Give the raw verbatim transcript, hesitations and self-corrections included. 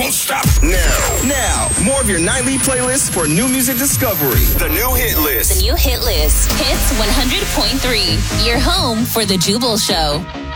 Don't stop now. Now, more of your nightly playlist for new music discovery. The new hit list. The new hit list. Hits one hundred point three. Your home for the Jubal Show.